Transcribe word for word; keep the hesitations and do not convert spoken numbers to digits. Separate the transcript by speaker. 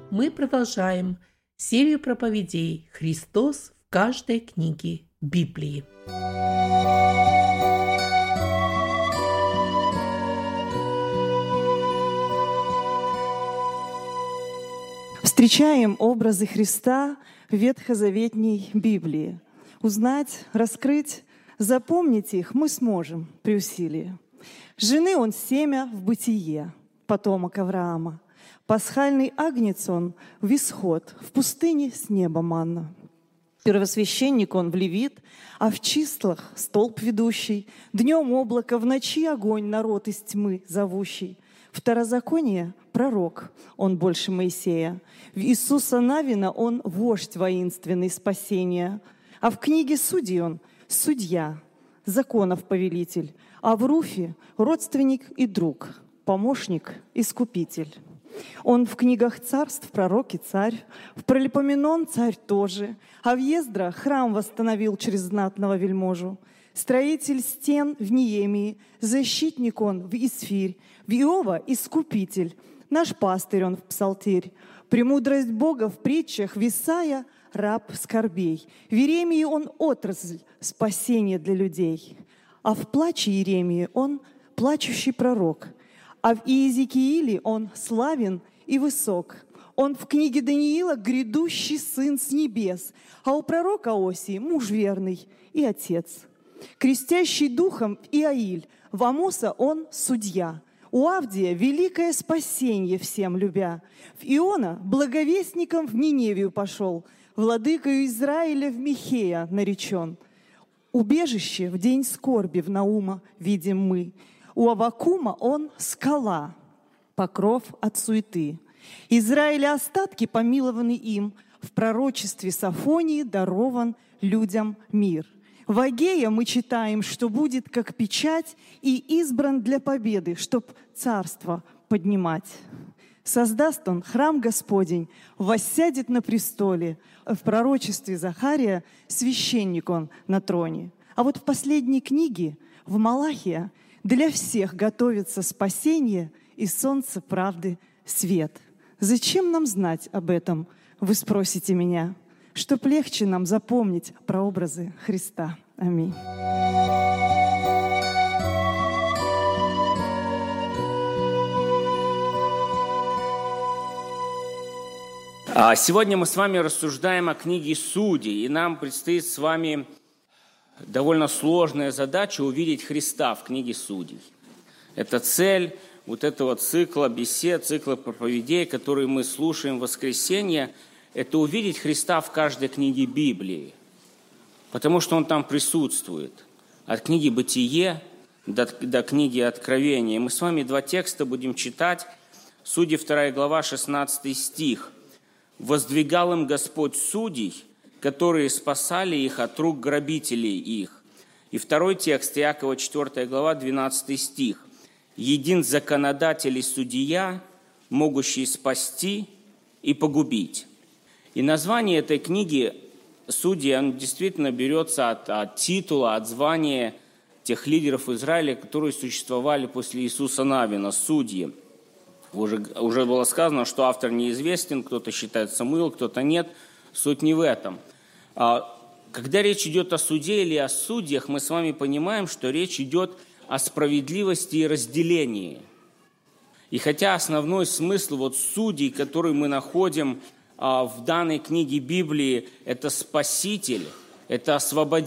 Speaker 1: мы продолжаем серию проповедей «Христос в каждой книге Библии».
Speaker 2: Встречаем образы Христа в ветхозаветней Библии. Узнать, раскрыть, запомнить их мы сможем при усилии. Жены он семя в бытие, потомок Авраама. Пасхальный агнец он в исход, в пустыне с неба манна. Первосвященник он в Левит, а в числах столб ведущий, днем облако, в ночи огонь, народ из тьмы зовущий. Второзаконие — пророк, он больше Моисея. В Иисуса Навина он вождь воинственный спасения. А в книге Судей он судья, законов повелитель. А в Руфе родственник и друг, помощник, искупитель. Он в книгах царств пророк и царь, в Пролипоменон царь тоже, а в Ездра храм восстановил через знатного вельможу. Строитель стен в Неемии, защитник он в Исфирь, в Иова искупитель, наш пастырь он в Псалтирь. Премудрость Бога в притчах в Исаия раб скорбей. В Иеремии он отрасль спасения для людей. А в плаче Иеремии он плачущий пророк. А в Иезекииле он славен и высок. Он в книге Даниила грядущий сын с небес, а у пророка Осии муж верный и отец. Крестящий духом Иаиль, в Амоса он судья. У Авдия великое спасение всем любя. В Иона благовестником в Ниневию пошел, владыкою Израиля в Михея наречен. Убежище в день скорби в Наума видим мы. У Аввакума он скала, покров от суеты. Израиля остатки помилованы им, в пророчестве Сафонии дарован людям мир. В Агея мы читаем, что будет как печать и избран для победы, чтоб царство поднимать. Создаст он храм Господень, воссядет на престоле. В пророчестве Захария священник он на троне. А вот в последней книге, в Малахия, для всех готовится спасение и солнце правды свет. Зачем нам знать об этом, вы спросите меня, чтоб легче нам запомнить прообразы Христа. Аминь.
Speaker 3: Сегодня мы с вами рассуждаем о книге Судей, и нам предстоит с вами довольно сложная задача увидеть Христа в книге Судей. Это цель вот этого цикла бесед, цикла проповедей, которые мы слушаем в воскресенье, это увидеть Христа в каждой книге Библии, потому что Он там присутствует. От книги «Бытие» до, до книги «Откровение». Мы с вами два текста будем читать. Судьи, вторая глава, шестнадцатый стих. «Воздвигал им Господь судей, которые спасали их от рук грабителей их». И второй текст, Иакова, четвёртая глава, двенадцатый стих. «Един законодатель и судья, могущий спасти и погубить». И название этой книги «Судьи», оно действительно берется от, от титула, от звания тех лидеров Израиля, которые существовали после Иисуса Навина, судьи. Уже, уже было сказано, что автор неизвестен, кто-то считает Самуил, кто-то нет. Суть не в этом. Когда речь идет о суде или о судьях, мы с вами понимаем, что речь идет о справедливости и разделении. И хотя основной смысл вот судей, который мы находим в данной книге Библии, это спаситель, это освободитель,